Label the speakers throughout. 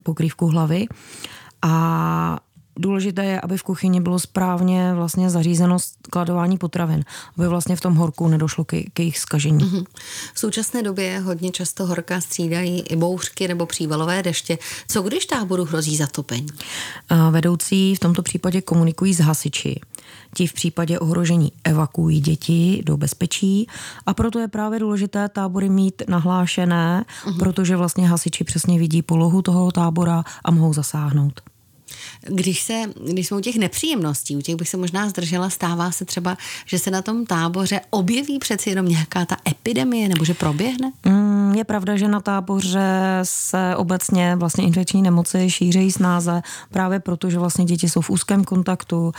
Speaker 1: pokrývku hlavy. A důležité je, aby v kuchyni bylo správně vlastně zařízeno skladování potravin, aby vlastně v tom horku nedošlo k jejich zkažení.
Speaker 2: V současné době hodně často horka střídají i bouřky nebo přívalové deště. Co když táboru hrozí zatopení?
Speaker 1: Vedoucí v tomto případě komunikují s hasiči. Ti v případě ohrožení evakuují děti do bezpečí a proto je právě důležité tábory mít nahlášené, protože vlastně hasiči přesně vidí polohu toho tábora a mohou zasáhnout.
Speaker 2: Když jsme u těch nepříjemností, u těch bych se možná zdržela, stává se třeba, že se na tom táboře objeví přeci jenom nějaká ta epidemie nebo že proběhne?
Speaker 1: Je pravda, že na táboře se obecně vlastně infekční nemoci šířejí snáze právě proto, že vlastně děti jsou v úzkém kontaktu,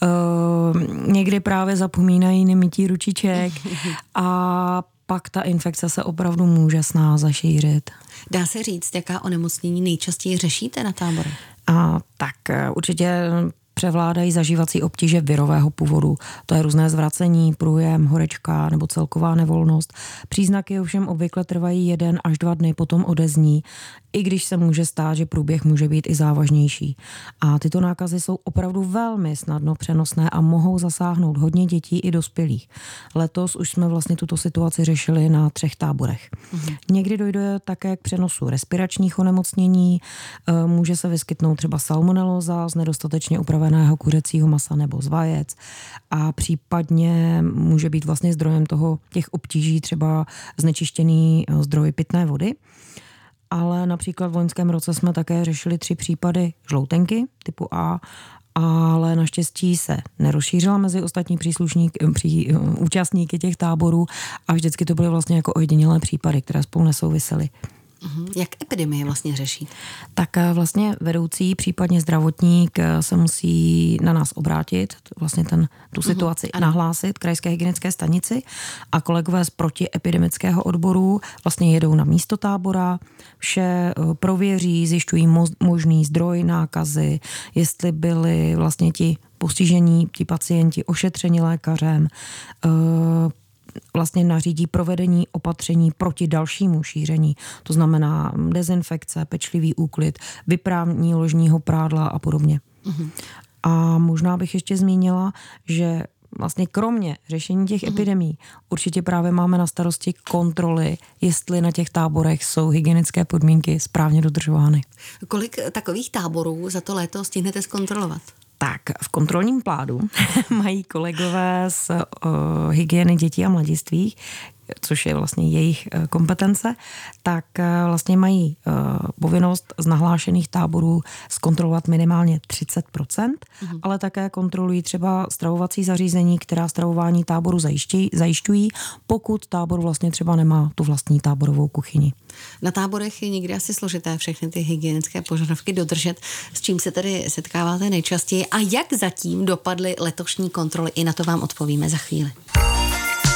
Speaker 1: někdy právě zapomínají nemytí ručiček a pak ta infekce se opravdu může snáze šířit.
Speaker 2: Dá se říct, jaká onemocnění nejčastěji řešíte na táboře?
Speaker 1: Tak určitě převládají zažívací obtíže virového původu. To je různé zvracení, průjem, horečka nebo celková nevolnost. Příznaky ovšem obvykle trvají 1 až 2 dny, potom odezní, i když se může stát, že průběh může být i závažnější. A tyto nákazy jsou opravdu velmi snadno přenosné a mohou zasáhnout hodně dětí i dospělých. Letos už jsme vlastně tuto situaci řešili na 3 táborech. Někdy dojde také k přenosu respiračních onemocnění, může se vyskytnout třeba salmonelóza z nedostatečně upraveného kuřecího masa nebo z vajec a případně může být vlastně zdrojem těch obtíží třeba znečištěný zdroj pitné vody. Ale například v loňském roce jsme také řešili 3 případy žloutenky typu A, ale naštěstí se nerozšířila mezi ostatní účastníky těch táborů a vždycky to byly vlastně jako ojedinělé případy, které spolu nesouvisely.
Speaker 2: Jak epidemie vlastně řeší?
Speaker 1: Tak vlastně vedoucí, případně zdravotník se musí na nás obrátit, vlastně tu situaci nahlásit krajské hygienické stanici a kolegové z protiepidemického odboru vlastně jedou na místo tábora, vše prověří, zjišťují možný zdroj nákazy, jestli byli vlastně ti postižení, ti pacienti ošetřeni lékařem, vlastně nařídí provedení opatření proti dalšímu šíření. To znamená dezinfekce, pečlivý úklid, vyprání ložního prádla a podobně. A možná bych ještě zmínila, že vlastně kromě řešení těch epidemií určitě právě máme na starosti kontroly, jestli na těch táborech jsou hygienické podmínky správně dodržovány.
Speaker 2: Kolik takových táborů za to léto stihnete zkontrolovat?
Speaker 1: Tak v kontrolním plánu mají kolegové z hygieny dětí a mladistvých, což je vlastně jejich kompetence, tak vlastně mají povinnost z nahlášených táborů zkontrolovat minimálně 30%, ale také kontrolují třeba stravovací zařízení, která stravování táboru zajišťují, pokud tábor vlastně třeba nemá tu vlastní táborovou kuchyni.
Speaker 2: Na táborech je někdy asi složité všechny ty hygienické požadavky dodržet. S čím se tedy setkáváte nejčastěji a jak zatím dopadly letošní kontroly? I na to vám odpovíme za chvíli.